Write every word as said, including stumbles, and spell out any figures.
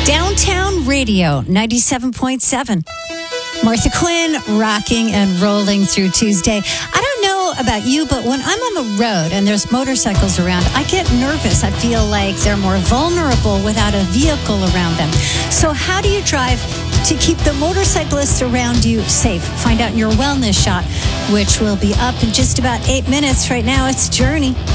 Downtown Radio, ninety-seven point seven. Martha Quinn, rocking and rolling through Tuesday. I don't know about you, but when I'm on the road and there's motorcycles around, I get nervous. I feel like they're more vulnerable without a vehicle around them. So how do you drive to keep the motorcyclists around you safe? Find out in your wellness shot, which will be up in just about eight minutes. Right now, it's Journey.